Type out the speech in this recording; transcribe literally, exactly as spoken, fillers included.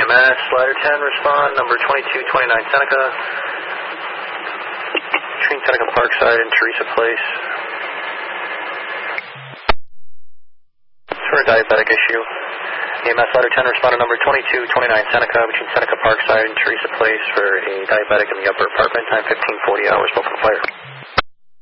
M S, ladder ten, respond, number twenty-two twenty-nine Seneca, between Seneca Parkside and Teresa Place. For a diabetic issue. E M S ladder ten, responded number twenty-two twenty-nine Seneca, between Seneca Parkside and Teresa Place for a diabetic in the upper apartment, time fifteen forty hours, smoke from fire.